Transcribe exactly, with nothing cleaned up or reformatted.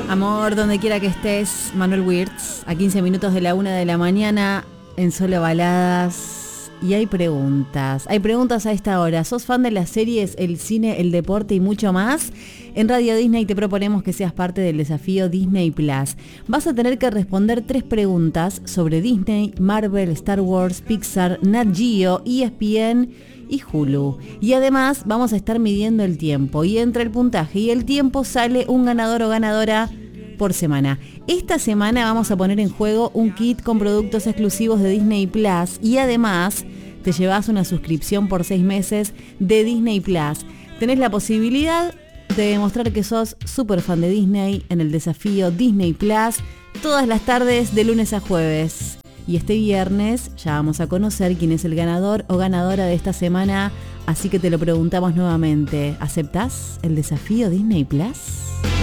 Amor, donde quiera que estés, Manuel Wirtz, a quince minutos de la una de la mañana, en Solo Baladas. Y hay preguntas, hay preguntas a esta hora. ¿Sos fan de las series, el cine, el deporte y mucho más? En Radio Disney te proponemos que seas parte del desafío Disney Plus. Vas a tener que responder tres preguntas sobre Disney, Marvel, Star Wars, Pixar, Nat Geo, E S P N y Hulu. Y además vamos a estar midiendo el tiempo. Y entre el puntaje y el tiempo sale un ganador o ganadora por semana. Esta semana vamos a poner en juego un kit con productos exclusivos de Disney Plus y además te llevas una suscripción por seis meses de Disney Plus. Tenés la posibilidad de demostrar que sos súper fan de Disney en el desafío Disney Plus todas las tardes de lunes a jueves. Y este viernes ya vamos a conocer quién es el ganador o ganadora de esta semana, así que te lo preguntamos nuevamente. ¿Aceptás el desafío Disney Plus?